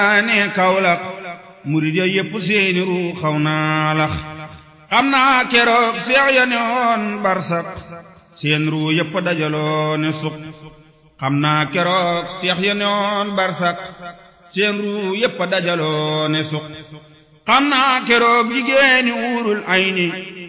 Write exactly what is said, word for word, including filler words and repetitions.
ne Kawlax murid ya yépp seeni ru xaw naa lax xam naa keroog seex ya ne woon barsak seen ru yépp dajaloo ne suq xam naa keroog seex ya ne woon barsak seen ru yépp dajaloo ne suq xam naa keroog jigéeni uurul ayni